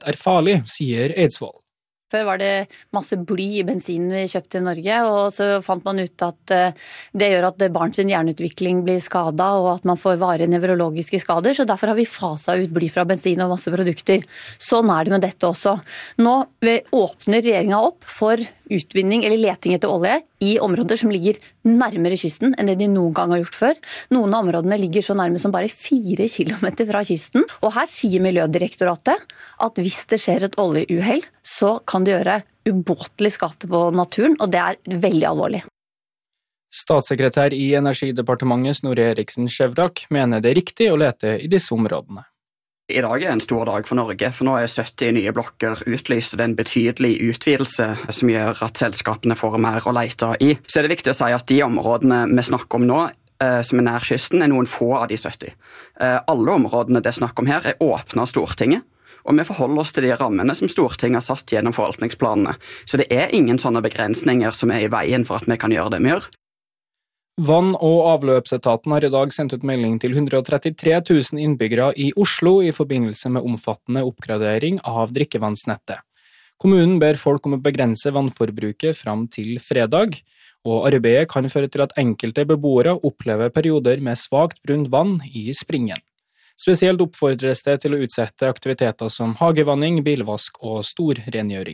fett farlig, sier Eidsvoll. Før var det masse bly i bensinen vi kjøpte i Norge, og så fant man ut at det gjør at barns hjerneutvikling blir skadet, og at man får varige nevrologiske skader, så derfor har vi faset ut bly fra bensin og masse produkter. Sånn er det med dette også. Nå åpner regjeringen opp for utvinning eller leting etter olje i områder som ligger nærmere kysten enn det de noen gang har gjort før. Noen av områdene ligger så nærme som bare 4 kilometer fra kysten, og her sier Miljødirektoratet at hvis det skjer et oljeuhell, så kan det gjøre ubåtelig skade på naturen, og det er veldig alvorlig. Statssekretær i Energidepartementet Snorre Eriksen Skjevrak mener det er riktig å lete i disse områdene. I dag er en stor dag for Norge, for nå er 70 nye blokker utlyst, og det er en betydelig utvidelse som gjør at selskapene får mer å lete i. Så er det viktig å si at de områdene vi snakker om nå, som er nær kysten, er noen få av de 70. Alle områdene det er snakk om her er åpnet av Stortinget, og vi forholder oss til de rammene som Stortinget har satt gjennom forvaltningsplanene. Så det er ingen sånne begrensninger som er i veien for at vi kan gjøre det vi gjør. Vann- og avløpsetaten har i dag sendt ut melding til 133 000 innbyggere i Oslo i forbindelse med omfattende oppgradering av drikkevannsnettet. Kommunen ber folk om å begrense vannforbruket fram til fredag, og arbeidet kan føre til at enkelte beboere opplever perioder med svakt brunt vann i springen. Spesielt oppfordres det til å utsette aktiviteter som hagevanning, bilvask og storrengjøring.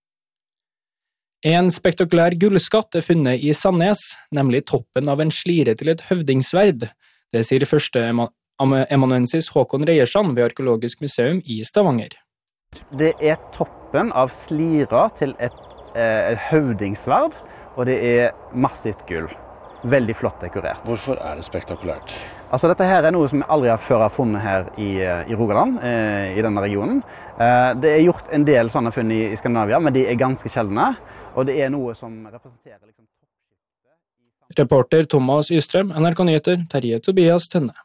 En spektakulær gullskatt er funnet i Sandnes, nemlig toppen av en slire til et høvdingsverd. Det sier første amanuensis Håkon Reiersand ved Arkeologisk museum i Stavanger. Det er toppen av slira til et høvdingsverd, og det er massivt gull. Veldig flott dekorert. Hvorfor er det spektakulært? Altså, dette her er noe som vi aldri før har funnet her i Rogaland, i denne regionen. Det er gjort en del sånne funn i Skandinavia, men de er ganske sjeldne, og det er noe som representerer... Reporter Thomas Ystrøm, NRK Nyheter, Terje Tobias Tønne.